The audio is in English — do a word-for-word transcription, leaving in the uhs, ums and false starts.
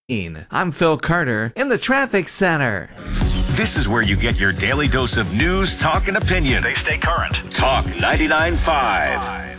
I'm Phil Carter in the Traffic Center. This is where you get your daily dose of news, talk, and opinion. They stay current. Talk ninety-nine point five.